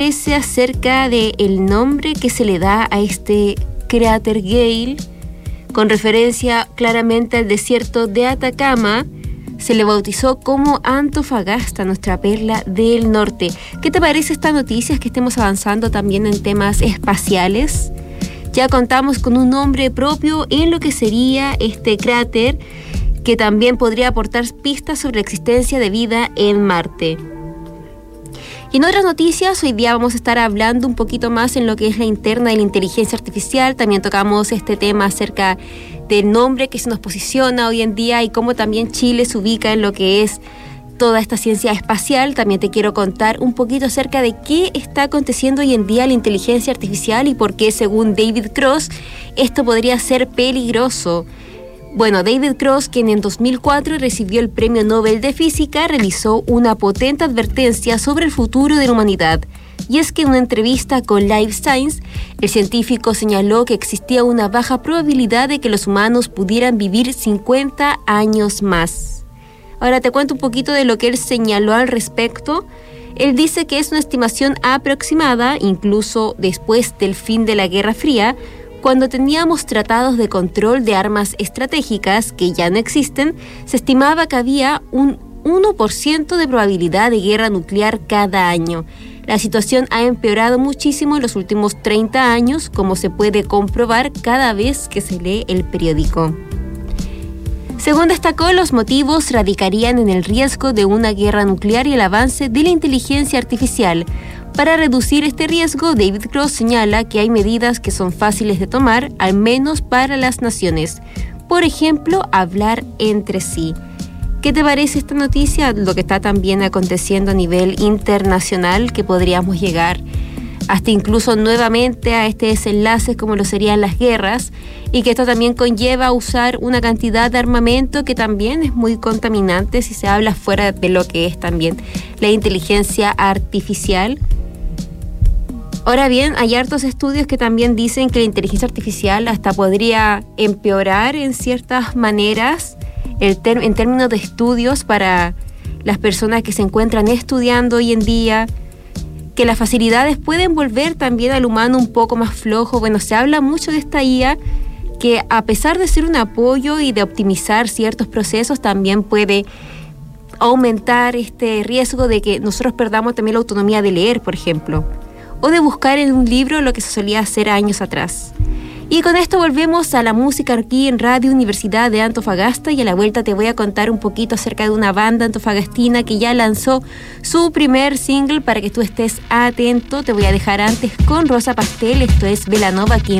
parece acerca del nombre que se le da a este cráter Gale? Con referencia claramente al desierto de Atacama, se le bautizó como Antofagasta, nuestra perla del norte. ¿Qué te parece esta noticia? Es que estemos avanzando también en temas espaciales. Ya contamos con un nombre propio en lo que sería este cráter, que también podría aportar pistas sobre la existencia de vida en Marte. Y en otras noticias, hoy día vamos a estar hablando un poquito más en lo que es la interna de la inteligencia artificial. También tocamos este tema acerca del nombre que se nos posiciona hoy en día y cómo también Chile se ubica en lo que es toda esta ciencia espacial. También te quiero contar un poquito acerca de qué está aconteciendo hoy en día la inteligencia artificial y por qué, según David Cross, esto podría ser peligroso. Bueno, David Cross, quien en 2004 recibió el Premio Nobel de Física, realizó una potente advertencia sobre el futuro de la humanidad. Y es que en una entrevista con Life Science, el científico señaló que existía una baja probabilidad de que los humanos pudieran vivir 50 años más. Ahora te cuento un poquito de lo que él señaló al respecto. Él dice que es una estimación aproximada, incluso después del fin de la Guerra Fría, cuando teníamos tratados de control de armas estratégicas que ya no existen, se estimaba que había un 1% de probabilidad de guerra nuclear cada año. La situación ha empeorado muchísimo en los últimos 30 años, como se puede comprobar cada vez que se lee el periódico. Según destacó, los motivos radicarían en el riesgo de una guerra nuclear y el avance de la inteligencia artificial. Para reducir este riesgo, David Cross señala que hay medidas que son fáciles de tomar, al menos para las naciones. Por ejemplo, hablar entre sí. ¿Qué te parece esta noticia? Lo que está también aconteciendo a nivel internacional, que podríamos llegar hasta incluso nuevamente a este desenlace como lo serían las guerras, y que esto también conlleva usar una cantidad de armamento que también es muy contaminante si se habla fuera de lo que es también la inteligencia artificial. Ahora bien, hay hartos estudios que también dicen que la inteligencia artificial hasta podría empeorar en ciertas maneras en términos de estudios para las personas que se encuentran estudiando hoy en día, que las facilidades pueden volver también al humano un poco más flojo. Bueno, se habla mucho de esta IA que, a pesar de ser un apoyo y de optimizar ciertos procesos, también puede aumentar este riesgo de que nosotros perdamos también la autonomía de leer, por ejemplo, o de buscar en un libro lo que se solía hacer años atrás. Y con esto volvemos a la música aquí en Radio Universidad de Antofagasta, y a la vuelta te voy a contar un poquito acerca de una banda antofagastina que ya lanzó su primer single para que tú estés atento. Te voy a dejar antes con Rosa Pastel. Esto es Belanova aquí en